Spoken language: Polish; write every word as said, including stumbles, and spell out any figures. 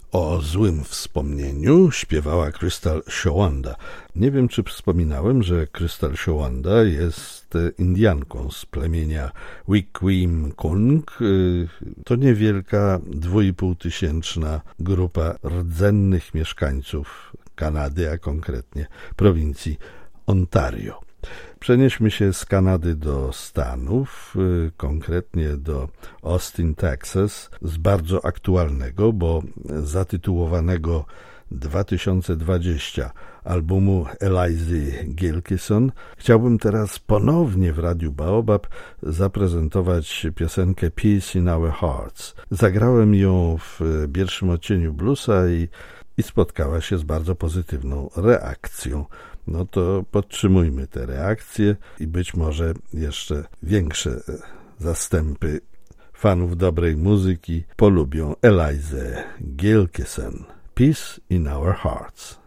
O złym wspomnieniu śpiewała Crystal Shawanda. Nie wiem, czy wspominałem, że Crystal Shawanda jest Indianką z plemienia Wickwim-Kung. To niewielka, dwuipółtysięczna grupa rdzennych mieszkańców Kanady, a konkretnie prowincji Ontario. Przenieśmy się z Kanady do Stanów, konkretnie do Austin, Texas, z bardzo aktualnego, bo zatytułowanego dwa tysiące dwudziestego albumu Elizy Gilkyson. Chciałbym teraz ponownie w Radiu Baobab zaprezentować piosenkę Peace in Our Hearts. Zagrałem ją w pierwszym odcieniu bluesa i, i spotkała się z bardzo pozytywną reakcją. No to podtrzymujmy te reakcje i być może jeszcze większe zastępy fanów dobrej muzyki polubią Elizę Gilkyson. Peace in Our Hearts.